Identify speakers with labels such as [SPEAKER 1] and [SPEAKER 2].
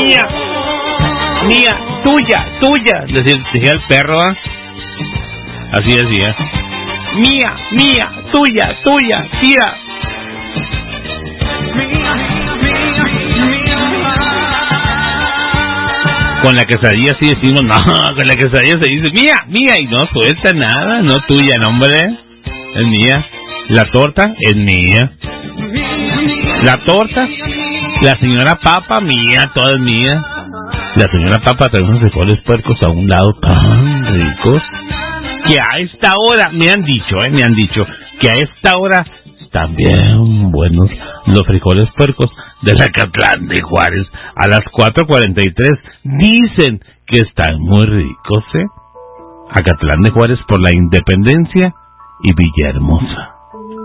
[SPEAKER 1] mía, tuya. Decía el perro, ¿ah? Así decía. Mía, tuya, tira. Con la quesadilla sí decimos, no, con la quesadilla se dice mía, y no suelta nada, no tuya, no, hombre, es mía. La torta es mía. La torta, la señora Papa, mía, toda es mía. La señora Papa trae unos frijoles puercos a un lado tan ricos que a esta hora, me han dicho que a esta hora están bien buenos los frijoles puercos de Acatlán de Juárez. A las 4:43 dicen que están muy ricos, Acatlán de Juárez por la Independencia y Villahermosa.